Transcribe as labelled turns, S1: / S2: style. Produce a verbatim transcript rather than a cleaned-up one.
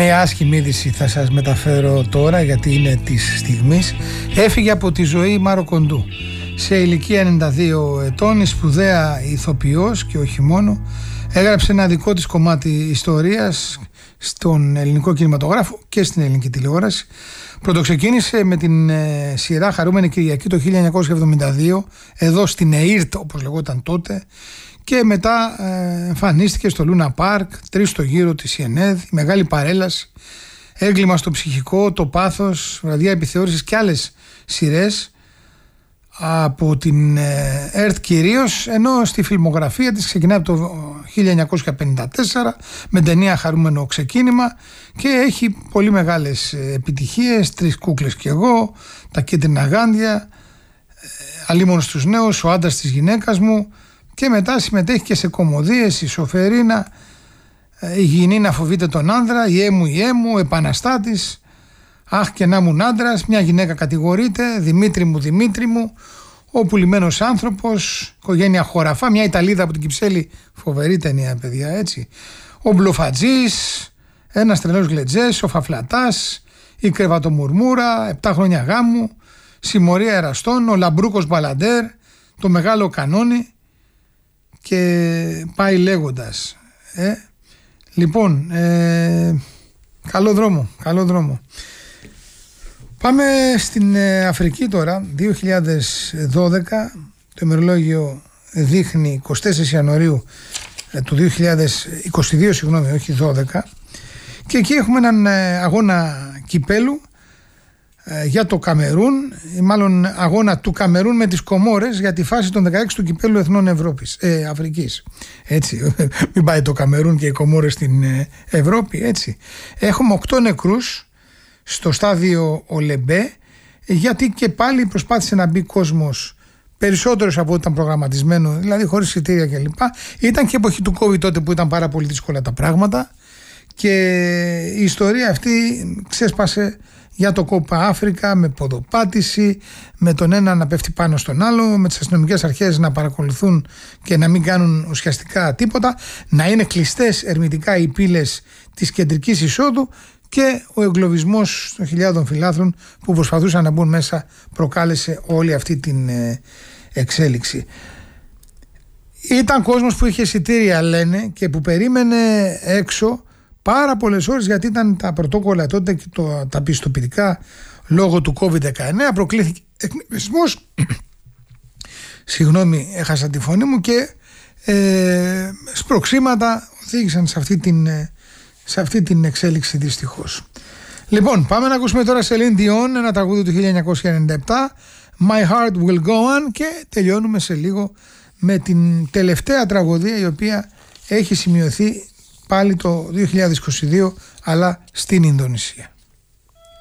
S1: Με άσχημη είδηση θα σας μεταφέρω τώρα, γιατί είναι της στιγμής. Έφυγε από τη ζωή η Μάρο Κοντού. Σε ηλικία ενενήντα δύο ετών, η σπουδαία ηθοποιός και όχι μόνο, έγραψε ένα δικό της κομμάτι ιστορίας στον ελληνικό κινηματογράφο και στην ελληνική τηλεόραση. Πρωτοξεκίνησε με την ε, σειρά Χαρούμενη Κυριακή το χίλια εννιακόσια εβδομήντα δύο, εδώ στην ΕΙΡΤ όπως λεγόταν τότε, και μετά ε, εμφανίστηκε στο Λούνα Πάρκ, τρεις στο γύρο της ΙΕΝΕΔ, η Μεγάλη Παρέλαση, Έγκλημα στο ψυχικό, Το πάθος, Βραδιά επιθεώρησης και άλλες σειρές από την ε, ΕΡΤ κυρίως, ενώ στη φιλμογραφία της ξεκινάει από το χίλια εννιακόσια πενήντα τέσσερα με ταινία Χαρούμενο ξεκίνημα και έχει πολύ μεγάλες επιτυχίες, Τρεις κούκλες κι εγώ, Τα κίτρινα γάντια, Αλίμονος στους νέους, Ο άντρας της γυναίκας μου, και μετά συμμετέχει και σε κωμωδίες, η Σοφερίνα, η Γυνή να φοβείται τον άνδρα, η Έμου η Έμου, ο Επαναστάτης, Αχ και να ήμουν άντρας, Μια γυναίκα κατηγορείται, Δημήτρη μου Δημήτρη μου, Ο πουλημένος άνθρωπος, Οικογένεια Χωραφά, μια Ιταλίδα από την Κυψέλη, φοβερή ταινία παιδιά, έτσι, Ο Μπλοφατζής, Ένας τρελός γλετζές, Ο Φαφλατάς, Η Κρεβατομουρμούρα, Επτά χρόνια γάμου, Συμμορία εραστών, Ο Λαμπρούκος Μπαλαντέρ, Το μεγάλο κανόνι, και πάει λέγοντας. ε. Λοιπόν, ε, καλό δρόμο, καλό δρόμο. Πάμε στην ε, Αφρική τώρα. Δύο χιλιάδες δώδεκα, το ημερολόγιο δείχνει εικοστή τέταρτη Ιανουαρίου ε, του δύο χιλιάδες είκοσι δύο, συγγνώμη, όχι δώδεκα, και εκεί έχουμε έναν ε, αγώνα κυπέλου ε, για το Καμερούν, ή μάλλον αγώνα του Καμερούν με τις Κομόρες για τη φάση των δεκαέξι του κυπέλου Εθνών Ευρώπης, ε, Αφρικής. Έτσι, μην πάει το Καμερούν και οι Κομόρες στην ε, Ευρώπη, έτσι. Έχουμε οκτώ νεκρούς στο στάδιο Ολεμπέ, γιατί και πάλι προσπάθησε να μπει κόσμος περισσότερος από ό,τι ήταν προγραμματισμένο, δηλαδή χωρίς εισιτήρια κλπ. Ήταν και εποχή του COVID τότε που ήταν πάρα πολύ δύσκολα τα πράγματα, και η ιστορία αυτή ξέσπασε για το Κόπα Αφρικα με ποδοπάτηση, με τον ένα να πέφτει πάνω στον άλλο, με τις αστυνομικές αρχές να παρακολουθούν και να μην κάνουν ουσιαστικά τίποτα, να είναι κλειστές ερμητικά οι πύλες της κεντρικής εισόδου, και ο εγκλωβισμός των χιλιάδων φιλάθλων που προσπαθούσαν να μπουν μέσα προκάλεσε όλη αυτή την εξέλιξη. Ήταν κόσμος που είχε εισιτήρια, λένε, και που περίμενε έξω πάρα πολλές ώρες, γιατί ήταν τα πρωτόκολλα τότε και το, τα πιστοποιητικά λόγω του κόβιντ δεκαεννέα, προκλήθηκε εκνευρισμός συγγνώμη, έχασα τη φωνή μου, και ε, σπροξήματα οδήγησαν σε αυτή την, σε αυτή την εξέλιξη, δυστυχώς. Λοιπόν, πάμε να ακούσουμε τώρα Celine Dion, ένα τραγούδι του χίλια εννιακόσια ενενήντα επτά, My Heart Will Go On, και τελειώνουμε σε λίγο με την τελευταία τραγωδία η οποία έχει σημειωθεί πάλι το δύο χιλιάδες είκοσι δύο, αλλά στην Ινδονησία.